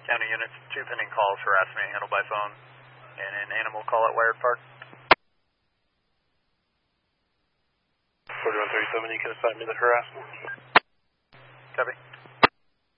County units, 2 pending calls, harassment handled by phone, and an animal call at Wired Park. 4137, you can assign me the harassment. Copy.